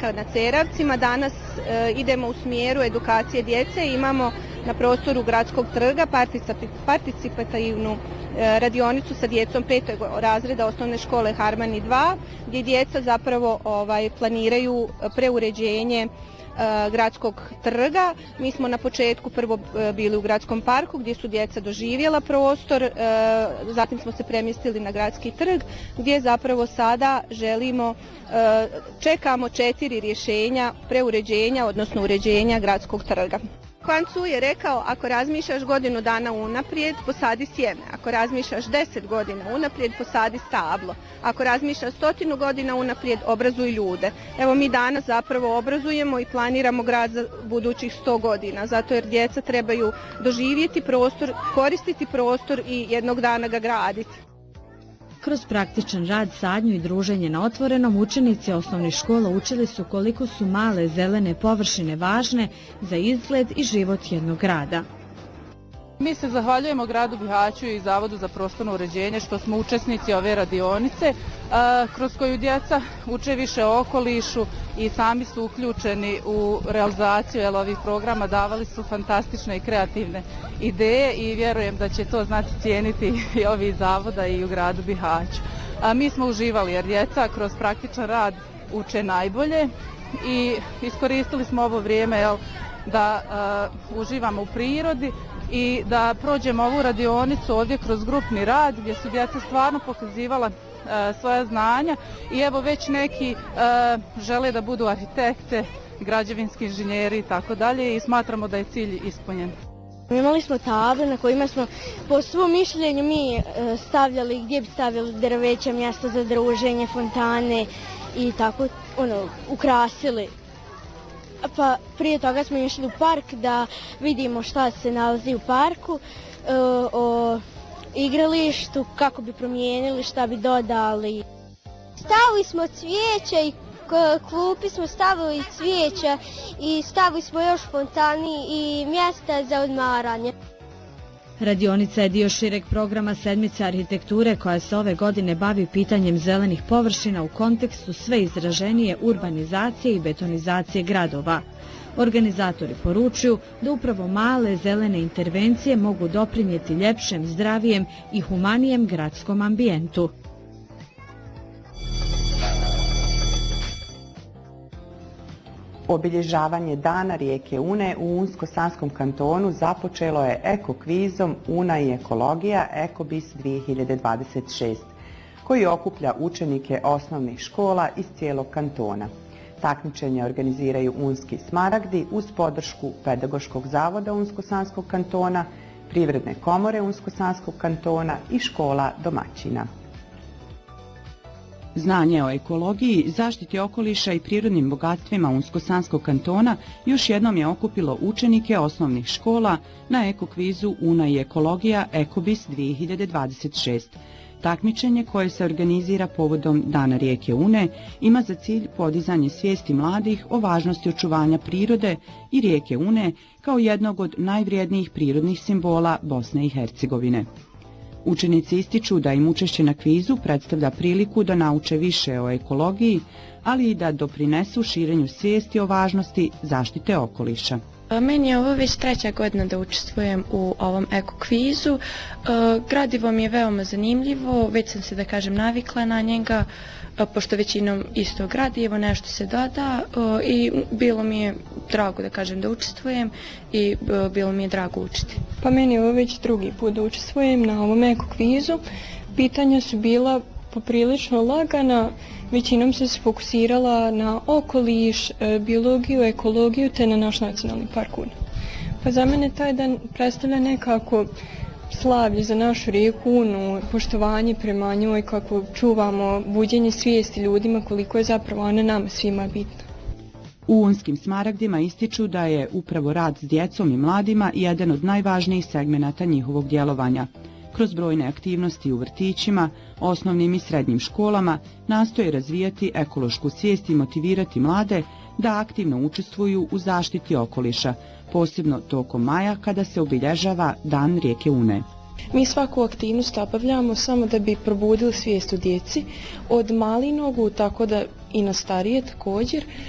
parka na Ceravcima. Danas idemo u smjeru edukacije djece. Imamo na prostoru Gradskog trga participativnu radionicu sa djecom 5. razreda osnovne škole Harmani 2, gdje djeca zapravo planiraju preuređenje Gradskog trga. Mi smo na početku prvo bili u Gradskom parku gdje su djeca doživjela prostor, zatim smo se premjestili na Gradski trg gdje zapravo sada čekamo 4 rješenja preuređenja, odnosno uređenja Gradskog trga. Kuan Tzu je rekao, ako razmišljaš godinu dana unaprijed, posadi sjeme. Ako razmišljaš 10 godina unaprijed, posadi stablo. Ako razmišljaš 100 godina unaprijed, obrazuj ljude. Evo mi danas zapravo obrazujemo i planiramo grad za budućih 100 godina, zato jer djeca trebaju doživjeti prostor, koristiti prostor i jednog dana ga graditi. Kroz praktičan rad, sadnju i druženje na otvorenom, učenici osnovnih škola učili su koliko su male zelene površine važne za izgled i život jednog grada. Mi se zahvaljujemo gradu Bihaću i Zavodu za prostorno uređenje što smo učesnici ove radionice kroz koju djeca uče više o okolišu i sami su uključeni u realizaciju ovih programa, davali su fantastične i kreativne ideje i vjerujem da će to znati cijeniti i ovi iz Zavoda i u gradu Bihaću. Mi smo uživali jer djeca kroz praktičan rad uče najbolje i iskoristili smo ovo vrijeme da uživamo u prirodi i da prođemo ovu radionicu ovdje kroz grupni rad gdje su djeca stvarno pokazivala svoja znanja i evo već neki žele da budu arhitekte, građevinski inženjeri i tako dalje i smatramo da je cilj ispunjen. Imali smo table na kojima smo po svom mišljenju mi stavljali gdje bi stavili drveća, mjesta za druženje, fontane i tako ukrasili. Pa prije toga smo išli u park da vidimo šta se nalazi u parku, o igralištu, kako bi promijenili, šta bi dodali. Stavili smo cvijeća i klupi smo stavili cvijeća i stavili smo još fontani i mjesta za odmaranje. Radionica je dio šireg programa Sedmice arhitekture koja se ove godine bavi pitanjem zelenih površina u kontekstu sve izraženije urbanizacije i betonizacije gradova. Organizatori poručuju da upravo male zelene intervencije mogu doprinijeti ljepšem, zdravijem i humanijem gradskom ambijentu. Obilježavanje Dana rijeke Une u Unsko-Sanskom kantonu započelo je ekokvizom Una i ekologija Ekobis 2026, koji okuplja učenike osnovnih škola iz cijelog kantona. Takmičenje organiziraju Unski smaragdi uz podršku Pedagoškog zavoda Unsko-Sanskog kantona, Privredne komore Unsko-Sanskog kantona i škola domaćina. Znanje o ekologiji, zaštiti okoliša i prirodnim bogatstvima Unsko-Sanskog kantona još jednom je okupilo učenike osnovnih škola na ekokvizu Una i ekologija Ekobis 2026. Takmičenje koje se organizira povodom Dana rijeke Une ima za cilj podizanje svijesti mladih o važnosti očuvanja prirode i rijeke Une kao jednog od najvrijednijih prirodnih simbola Bosne i Hercegovine. Učenici ističu da im učešće na kvizu predstavlja priliku da nauče više o ekologiji, ali i da doprinesu širenju svijesti o važnosti zaštite okoliša. Meni je ovo već 3. godina da učestvujem u ovom ekokvizu. Gradivo mi je veoma zanimljivo, već sam se, da kažem, navikla na njega, pošto većinom isto gradivo, nešto se doda i bilo mi je drago, da kažem, da učestvujem i bilo mi je drago učiti. Pa meni je ovo već 2. put da učestvujem na ovom ekokvizu. Pitanja su bila poprilično lagana, većinom sam se fokusirala na okoliš, biologiju, ekologiju te na naš nacionalni park Una. Pa za mene taj dan predstavlja nekako slavlje za našu rijeku Unu, poštovanje prema njoj, kako čuvamo buđenje svijesti ljudima koliko je zapravo ona nama svima bitna. U Unskim smaragdima ističu da je upravo rad s djecom i mladima jedan od najvažnijih segmenata njihovog djelovanja. Kroz brojne aktivnosti u vrtićima, osnovnim i srednjim školama nastoje razvijati ekološku svijest i motivirati mlade da aktivno učestvuju u zaštiti okoliša, posebno tokom maja kada se obilježava Dan rijeke Une. Mi svaku aktivnost obavljamo samo da bi probudili svijest u djeci, od malih nogu tako da i na starije također,